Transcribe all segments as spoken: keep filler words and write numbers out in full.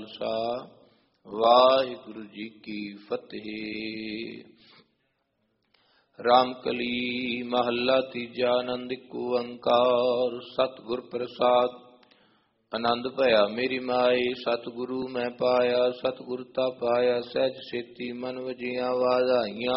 ਖਾਲਸਾ ਵਾਹਿਗੁਰੂ ਜੀ ਕੀ ਫਤਿਹ। ਰਾਮਕਲੀ ਮਹੱਲਾ ਤੀਜਾ। ਆਨੰਦ ਇੱਕ ਓੰਕਾਰ ਸਤਿਗੁਰ ਪ੍ਰਸਾਦ। ਆਨੰਦ ਭਇਆ ਮੇਰੀ ਮਾਏ ਸਤਿਗੁਰੂ ਮੈਂ ਪਾਇਆ। ਸਤਿਗੁਰ ਤਾ ਪਾਇਆ ਸਹਿਜ ਸੇਤੀ ਮਨ ਵਜੀਆਂ ਵਾਧਾਈਆਂ।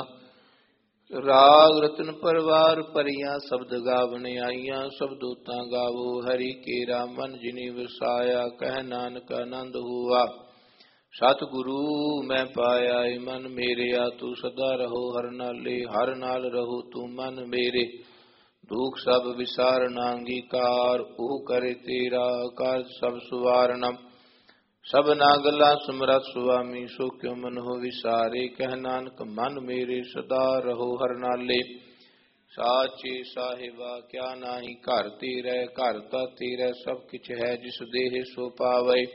ਰਾਗ ਰਤਨ ਪਰਵਾਰ ਭਰੀਆਂ ਸ਼ਬਦ ਗਾਵਣ ਆਈਆਂ। ਸ਼ਬਦੋਤਾਂ ਗਾਵੋ ਹਰੀ ਕੇਰਾ ਮਨ ਜਿਨੀ ਵਸਾਇਆ। ਕਹਿ ਨਾਨਕ ਆਨੰਦ ਹੁਆ ਸਤਿਗੁਰੂ ਮੈਂ ਪਾਇਆ। ਏ ਮਨ ਮੇਰਿਆ ਤੂੰ ਸਦਾ ਰਹੋ ਹਰ ਨਾਲੇ। ਹਰ ਨਾਲ ਰਹੋ ਤੂੰ ਮਨ ਮੇਰੇ। ਦੁਖ ਸਭ ਵਿਸਾਰਨਾ ਅੰਗੀਕਾਰ ਉਹ ਕਰੇ ਤੇਰਾ। ਕਾਰਜ ਸਭ ਸੁਵਾਰਨਾ ਸਭਨਾ ਗੱਲਾਂ ਸਮਰੱਥ ਸੁਆਮੀ। ਸੋ ਕਿਉ ਮਨ ਹੋ ਵਿਸਾਰੇ। ਕਹਿ ਨਾਨਕ ਮਨ ਮੇਰੇ ਸਦਾ ਰਹੋ ਹਰ ਨਾਲੇ। ਸਾਚੇ ਸਾਹਿਬਾ ਕਿਆ ਨਾਹੀ ਘਰ ਤੇਰਾ। ਘਰ ਤਾ ਤੇਰਾ ਸਭ ਕਿਛ ਹੈ ਜਿਸ ਦੇਹ ਸੋ ਪਾਵੇ।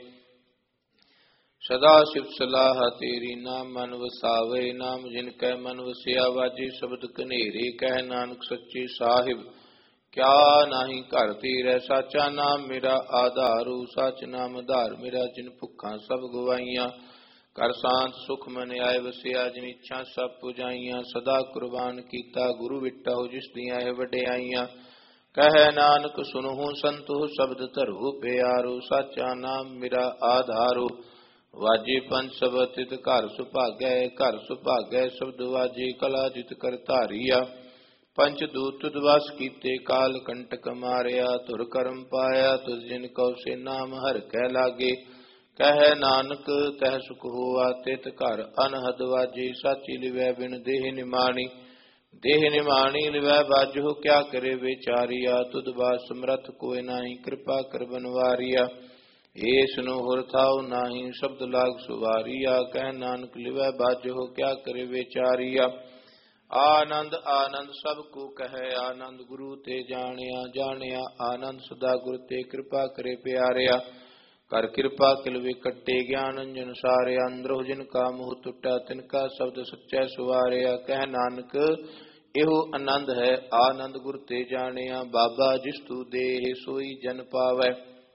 ਸਦਾ ਸਿਫਤ ਸਲਾਹ ਤੇਰੀ ਨਾਮ ਮਨ ਵਸਾਵੇ। ਨਾਮ ਜਿਨ ਕੈ ਮਨ ਵਸਿਆ ਵਾਜੇ ਸ਼ਬਦ ਕਨੇਰੇ। ਕਹਿ ਨਾਨਕ ਸੱਚੇ ਸਾਹਿਬ ਕਿਆ ਨਾਹੀ ਘਰ ਤੇਰਾ। ਸਾਚਾ ਨਾਮ ਮੇਰਾ ਆਧਾਰੂ ਸੱਚ ਨਾਮ ਆਧਾਰ ਮੇਰਾ। ਜਿਨ ਭੁੱਖਾਂ ਸਭ ਗਵਾਈਆਂ ਕਰ ਸ਼ਾਂਤ ਸੁਖ ਮਨ ਆਏ ਵਸਿਆ। ਜਿਨ ਇੱਛਾ ਸਭ ਪੁਜਾਈਆਂ ਸਦਾ ਕੁਰਬਾਨ ਕੀਤਾ। ਗੁਰੂ ਵਿਟਹੁ ਜਿਸ ਦੀਆਂ ਇਹ ਵਡਿਆਈਆਂ। ਕਹਿ ਨਾਨਕ ਸੁਨਹੁ ਸੰਤੋ ਸ਼ਬਦ ਧਰੋ ਪਿਆਰੋ। ਸਾਚਾ ਨਾਮ ਮੇਰਾ ਆਧਾਰੋ ਵਾਜੇ ਪੰਜ ਸ਼ਬਦ ਤਿਤ ਘਰ ਸੁਭਾਗੈ। ਘਰ ਸੁਭਾਗੈ ਸ਼ਬਦ ਵਾਜੇ ਕਲਾ ਜਿਤ ਕਰ ਧਾਰੀਆ। ਪੰਚ ਦੂਤ ਦਵਸ ਕੀਤੇ ਕਾਲ ਕੰਟਕ ਮਾਰਿਆ। ਧੁਰ ਕਰਮ ਪਾਇਆ ਤੁਰ ਜਿਨ ਕਉ ਸੇ ਨਾਮ ਹਰਿ ਕੈ ਲਾਗੇ। ਕਹਿ ਨਾਨਕ ਤਹਿ ਸੁਖ ਹੋਆ ਤਿਤ ਘਰ ਅਨਹਦ ਵਾਜੇ। ਸਾਚੀ ਲਿਵੈ ਬਿਨ ਦੇਹ ਨਿਮਾਣੀ। ਦੇਹ ਨਿਮਾਣੀ ਲਿਵੈ ਬਾਜੋ ਕਿਆ ਕਰੇ ਵਿਚਾਰੀਆ। ਤੁਧ ਬਾਤ ਸਮਰੱਥ ਕੋਇ ਨਾਹੀ ਕਿਰਪਾ ਕਰ ਬਨਵਾਰੀਆ। ਏਸ ਨੂੰ ਹੁਰ ਥਾਉ ਨਾਹੀ ਸ਼ਬਦ ਲਾਗ ਸੁਵਾਰੀਆ। ਕਹਿ ਨਾਨਕ ਲਿਵੈ ਬਾਜੋ ਕਿਆ ਕਰੇ ਵਿਚਾਰੀਆ। ਆਨੰਦ ਆਨੰਦ ਸਭ ਕੋ ਕਹੈ ਆਨੰਦ ਗੁਰੂ ਤੇ ਜਾਣਿਆ। ਜਾਣਿਆ ਆਨੰਦ ਸਦਾ ਗੁਰ ਤੇ ਕਿਰਪਾ ਕਰੇ ਪਿਆਰਿਆ। ਕਰ ਕਿਰਪਾ ਕਿਲਵੇ ਕੱਟੇ ਗਿਆਨ ਅੰਜਨ ਸਾਰਿਆ। ਅੰਦਰੋ ਜਿਨ ਕਾ ਮੋਹ ਟੁੱਟਾ ਤਿਨ ਕਾ ਸ਼ਬਦ ਸੱਚੈ ਸੁਵਾਰਿਆ। ਕਹਿ ਨਾਨਕ ਇਹੋ ਆਨੰਦ ਹੈ ਆਨੰਦ ਗੁਰ ਤੇ ਜਾਣਿਆ। ਬਾਬਾ ਜਿਸ ਤੂ ਦੇਹ ਸੋਈ ਜਨ ਪਾਵੈ।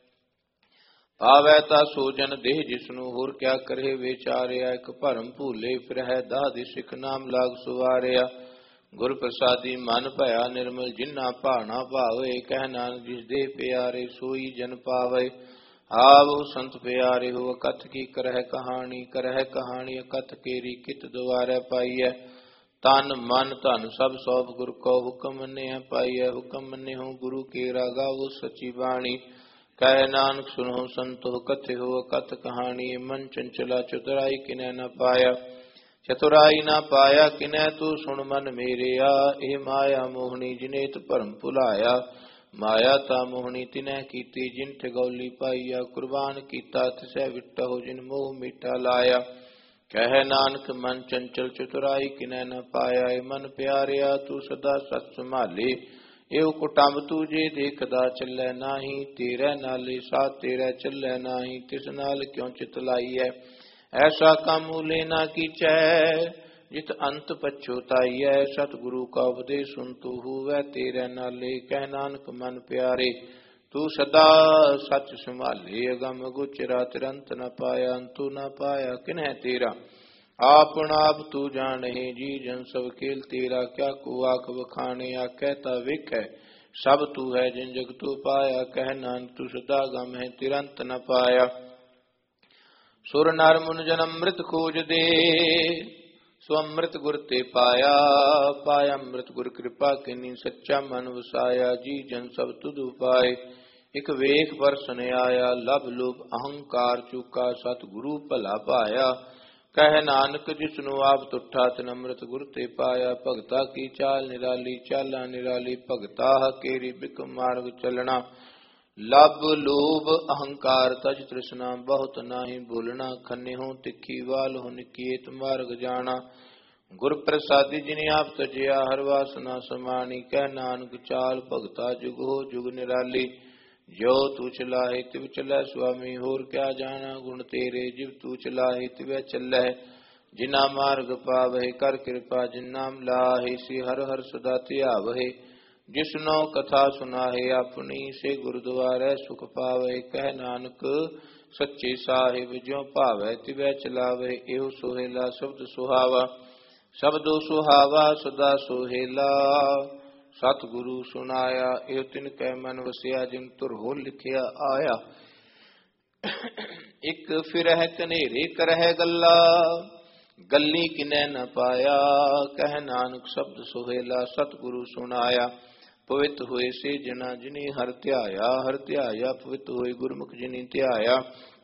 ਪਾਵੈ ਤਾ ਸੋ ਜਨ ਦੇਹ ਜਿਸਨੂੰ ਹੋਰ ਕਿਆ ਕਰੇ ਵਿਚਾਰਿਆ। ਇੱਕ ਭਰਮ ਭੂਲੇ ਫਿਰਹਿ ਦਾਹ ਸਿੱਖ ਨਾਮ ਲਾਗ ਸੁਵਾਰਿਆ। ਗੁਰ ਪ੍ਰਸਾਦੀ ਮਨ ਭਇਆ ਨਿਰਮਲ ਜਿਨਾ ਭਾਣਾ ਭਾਵੇ। ਕਹਿ ਨਾਨਕ ਜਿਸ ਦੇਹ ਪਿਆਰੇ ਸੋਈ ਜਨ ਪਾਵੇ। ਆਵੋ ਸੰਤ ਪਿਆਰੇ ਹੋ ਅਕਥ ਕੀ ਕਰਹਿ ਕਹਾਣੀ। ਕਰਹਿ ਕਹਾਣੀ ਅਕਥ ਕੇਰੀ ਕਿਤ ਦੁਆਰੈ ਪਾਈਐ। ਤਨ ਮਨ ਧਨ ਸਭ ਸੌਪ ਗੁਰ ਕੋ ਹੁਕਮ ਮੰਨਿਆ ਪਾਈਐ। ਹੁਕਮ ਮੰਨਿਓ ਗੁਰੂ ਕੇਰਾ ਗਾਵੋ ਸਚੀ ਬਾਣੀ। ਕਹਿ ਨਾਨਕ ਸੁਨਹੁ ਸੰਤੋ ਕਥਿਓ ਕਥ ਕਹਾਣੀ। ਮਨ ਚੰਚਲਾ ਚਤੁਰਾਈ ਕਿਨੈ ਨ ਪਾਇਆ। ਚਤੁਰਾਈ ਨਾ ਪਾਇਆ ਕਿਨੈ ਤੂੰ ਸੁਣ ਮਨ ਮੇਰਿਆ। ਇਹ ਮਾਇਆ ਮੋਹਣੀ ਜਿਨੇਤ ਭਰਮ ਭੁਲਾਇਆ। ਮਾਇਆ ਤਾ ਮੋਹਣੀ ਤਿਨੈ ਕੀਤੀ ਜਿਨ ਠਗੌਲੀ ਪਾਈਆ। ਕੁਰਬਾਨ ਕੀਤਾ ਤਿਸੈ ਵਿਟਹੁ ਜਿਨ ਮੋਹ ਮੀਠਾ ਲਾਇਆ। ਕਹਿ ਨਾਨਕ ਮਨ ਚੰਚਲ ਚਤੁਰਾਈ ਕਿਨੈ ਨ ਪਾਇਆ। ਏ ਮਨ ਪਿਆਰਿਆ ਤੂੰ ਸਦਾ ਸਚ ਸੰਭਾਲੇ। ਇਹੋ ਕੁਟੰਬ ਤੂੰ ਜੇ ਦੇਖਦਾ ਚੱਲੈ ਨਾਹੀ। ਤੇਰੇ ਨਾਲੇ ਸਾਥ ਤੇਰੇ ਚੱਲੈ ਨਾਹੀ। ਤਿਸ ਨਾਲ ਕਿਉ ਚਿਤ ਲਾਈਐ। ਐਸਾ ਕੰਮ ਮੂਲੇ ਨਾ ਕੀਚੈ ਜਿਤ ਅੰਤ ਪਛੋਤਾਈਐ। ਸਤਿਗੁਰੂ ਕਾ ਉਪਦੇਸ਼ ਸੁਨ ਤੂੰ ਹੋਵੈ ਤੇਰੇ ਨਾਲੇ। ਕਹਿ ਨਾਨਕ ਮਨ ਪਿਆਰੇ ਤੂੰ ਸਦਾ ਸੱਚ ਸੰਭਾਲੇ। ਅਗਮ ਗੁਚਰਾ ਤਿਰੰਤ ਨ ਪਾਇਆ। ਅੰਤੁ ਨ ਪਾਇਆ ਕਿਨੈ ਤੇਰਾ। ਆਪਨ ਆਪ ਤੂੰ ਜਾਣਹਿ ਜੀ ਜਨ ਸਭ ਖੇਲ ਤੇਰਾ। ਕਿਆ ਕੋ ਆਖ ਵਖਾਣੇ ਆਖੈ ਤਾ ਵੇਖੈ ਸਭ ਤੂੰ ਹੈ ਜਿਨ ਜਗ ਤੂੰ ਪਾਇਆ। ਕਹਿ ਨਾਨਕ ਤੂੰ ਸਦਾ ਗਮ ਹੈ ਤਿਰੰਤ ਨ ਪਾਇਆ। ਸੁਰ ਨਰ ਮੁਨ ਜਨ ਅੰਮ੍ਰਿਤ ਖੋਜ ਦੇ ਸੋ ਅੰਮ੍ਰਿਤ ਗੁਰ ਤੇ ਪਾਇਆ। ਪਾਇਆ ਅੰਮ੍ਰਿਤ ਗੁਰ ਕਿਰਪਾ ਕਿਨੀ ਸੱਚਾ ਮਨ ਵਸਾਇਆ। ਜੀ ਜਨ ਸਭ ਤੁਧ ਉਪਾਏ ਇਕ ਵੇਖ ਪਰਸਨ ਆਇਆ। ਲਭ ਲੋਭ ਅਹੰਕਾਰ ਚੂਕਾ ਸਤਿਗੁਰੂ ਭਲਾ ਪਾਇਆ। ਕਹਿ ਨਾਨਕ ਜਿਸਨੂੰ ਆਪ ਤੁਠਾ ਤਿਨ ਅੰਮ੍ਰਿਤ ਗੁਰ ਤੇ ਪਾਇਆ। ਭਗਤਾ ਕੀ ਚਾਲ ਨਿਰਾਲੀ ਚਾਲਾਂ ਨਿਰਾਲੀ। ਭਗਤਾ ਕੇਰੀ ਬਿਕ ਮਾਰਗ ਚੱਲਣਾ। ਲਭ ਲੋਭ ਅਹੰਕਾਰ ਤਜ ਤ੍ਰਿਸ਼ਨਾ ਬਹੁਤ ਨਾਹੀ ਬੋਲਣਾ। ਖੰਨਿਹੁ ਤਿੱਖੀ ਵਾਲਹੁ ਨਿਕੀਤ ਮਾਰਗ ਜਾਣਾ। ਗੁਰ ਪ੍ਰਸਾਦੀ ਜਿਨੇ ਆਪ ਤਜਿਆ ਹਰ ਵਾਸਨਾ ਸਮਾਣੀ। ਕਹਿ ਨਾਨਕ ਚਾਲ ਭਗਤਾ ਜੁਗੋ ਜੁਗ ਨਿਰਾਲੀ। ਜੋ ਤੂੰ ਚਲਾਹੇ ਤਿਵ ਚੱਲੈ ਸੁਆਮੀ। ਹੋਰ ਕਿਆ ਜਾਣਾ ਗੁਣ ਤੇਰੇ। ਜਿਵ ਤੂੰ ਚਲਾਹੇ ਤਿਵੈ ਚੱਲੈ। ਜਿਨਾ ਮਾਰਗ ਪਾਵਹਿ ਕਰ ਕਿਰਪਾ ਜਿਨ ਨਾਮ ਲਾਹੇ। ਸੇ ਹਰ ਹਰ ਸਦਾ ਧਿਆਵਹਿ। ਜਿਸਨੋ ਕਥਾ ਸੁਨਾਹੇ ਆਪਣੀ ਸੇ ਗੁਰਦੁਆਰੈ ਸੁਖ ਪਾਵੇ। ਕਹਿ ਨਾਨਕ सच्चे साहिब ज्यों भावै तिवै चलावे, एहो सोहेला शब्द सुहावा। शब्दो सुहावा सदा सोहेला, सतगुरु सुनाया एहो तिन कै मन वसिया, जिन तुर हो लिखिया आया। एक फिरह कनेरे करह गल्ला, गली किनै न पाया। कह नानक शब्द सोहेला, सतगुरु सुनाया। पवित होए से जना जिने हर ध्याया, हर ध्याया पवित होए गुरमुख जिने ध्याया।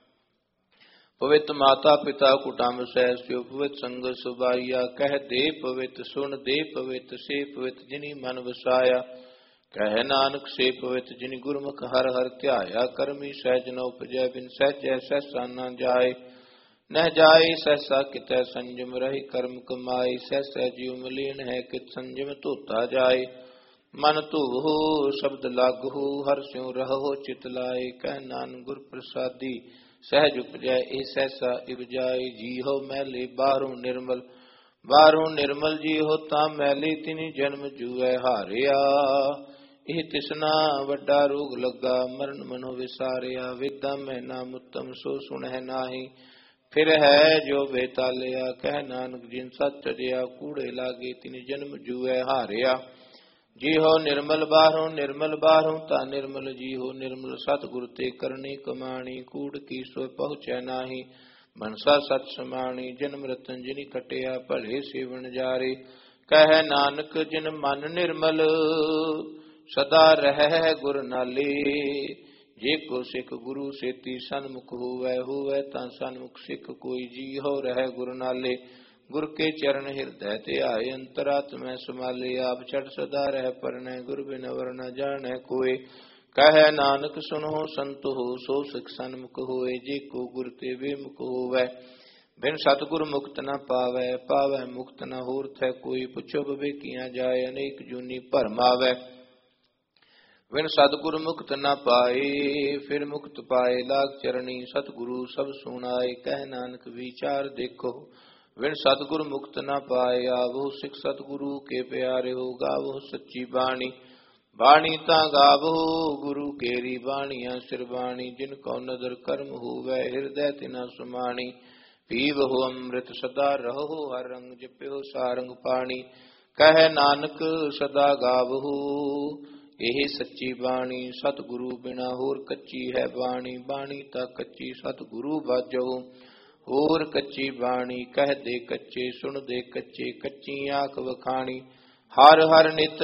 पवित माता पिता कुटुंब सहस्यो, पवित संग सुबाइया। कह दे पवित सुन दे पवित, से पवित जिनी मन वसाया। कह नानक से पवित जिनि गुरमुख हर हर ध्याया। करमी सहज न उपजै, बिन सहजै सहसा न जाय। न जाय सहसा कितै संजम, रही कर्म कमाई। सहसा जीव मलीन है, कित संजम धोता जाय। मन धोवो शब्द लागो, हर स्यों रहो चित लाए। कह नानक गुर प्रसादी, सहज उपजै ए सहसा इबजाए। जी हो मैले बाहरों निर्मल, बाहरों निर्मल जी हो ता मैले। तिनि जन्म जुए हारिया, एह तिसना वड्डा रोग लगा। मरण मनो विसारिया, वेदा में नाम उत्तम सो सुनह नाहि। फिर है जो बेतालिया, कह नानक जिन सच तजया। कूड़े लागे तिनि जन्म जुए हारिया। जी हो निर्मल बाहरों निर्मल, बाहरों ता निर्मल। जी हो निर्मल सतगुर ते करनी कमाणी। कूड़ की सो पहुँचै नाही, मनसा सच समाणी। जन्म रतन जिनि कटिया, भले सेवन जारे। कह नानक जिन मन निर्मल, सदा रह गुर नाले। जे को सिख गुरु सेती, सन्मुख होवै होवै ता सन्मुख। सिख कोई जी हो रह गुर नाले। गुर के चरण हृदय ध्याय, अंतरात्मा समाले। आप छड़ सदा रह परनै, गुर बिन वर न जानै कोय। कह नानक सुनो संत हो, सो सिख सन्मुख होए। जे को गुर ते बेमुख होवै, बिन सतगुर मुक्त न पावै। पावै मुक्त न होर थै कोई, पुछो विवेकियां जाय। अनेक जूनी भरम आवै, बिन सतगुर मुक्त न पाए। फिर मुक्त पाए लाग चरणी, सतगुरु सब सुनाए। कह नानक विचार देखो, बिन सतगुर मुक्त न पाए। आवो सिख सतगुरु के प्यारे हो, गावो सच्ची बाणी। बाणी ता गावो गुरु केरी, बाणिया सिर बाणी। जिन को नदर कर्म होवै, हृदय तिना सुमाणी। पीवहो अमृत सदा रहो, हर रंग जप्यो सारंग पाणी। कह नानक सदा गावहो, एह सच्ची बाणी। सतगुरु बिना होर कच्ची है बाणी। बाणी ता कच्ची सतगुरु बाजो, होर कच्ची बाणी। कह दे कच्चे सुन दे कच्चे, कच्ची आंख वखाणी। हर हर नित